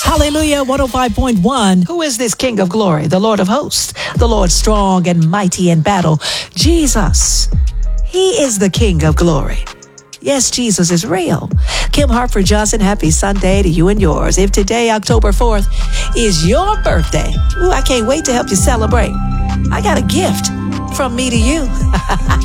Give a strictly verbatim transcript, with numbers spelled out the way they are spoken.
Hallelujah, one oh five point one. Who is this King of glory? The Lord of hosts, the Lord strong and mighty in battle. Jesus, he is the King of glory. Yes, Jesus is real. Kim Hartford Johnson, happy Sunday to you and yours. If today, October fourth, is your birthday, ooh, I can't wait to help you celebrate. I got a gift from me to you.